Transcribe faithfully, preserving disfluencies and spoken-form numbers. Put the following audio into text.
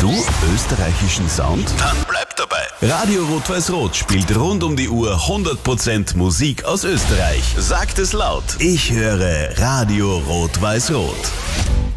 du österreichischen Sound? Dann bleib dabei. Radio Rot-Weiß-Rot spielt rund um die Uhr hundert Prozent Musik aus Österreich. Sagt es laut. Ich höre Radio Rot-Weiß-Rot.